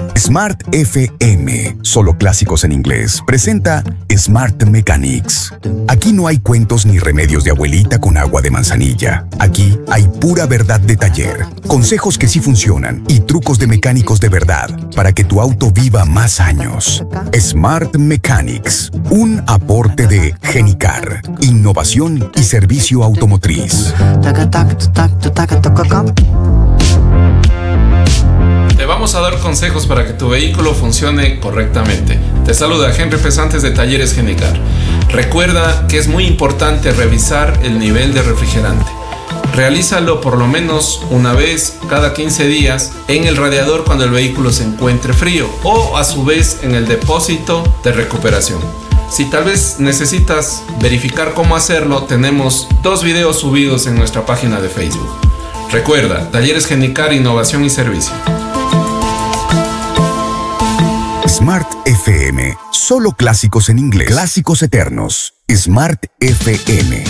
Smart FM, solo clásicos en inglés, presenta Smart Mechanics. Aquí no hay cuentos ni remedios de abuelita con agua de manzanilla. Aquí hay pura verdad de taller, consejos que sí funcionan y trucos de mecánicos de verdad para que tu auto viva más años. Smart Mechanics, un aporte de Genicar, innovación y servicio automotriz. Te vamos a dar consejos para que tu vehículo funcione correctamente. Te saluda Henry Pesantes de Talleres Genicar. Recuerda que es muy importante revisar el nivel de refrigerante. Realízalo por lo menos una vez cada 15 días en el radiador cuando el vehículo se encuentre frío o a su vez en el depósito de recuperación. Si tal vez necesitas verificar cómo hacerlo, tenemos 2 videos subidos en nuestra página de Facebook. Recuerda, Talleres Genicar, innovación y servicio. Smart FM, solo clásicos en inglés, clásicos eternos. Smart FM.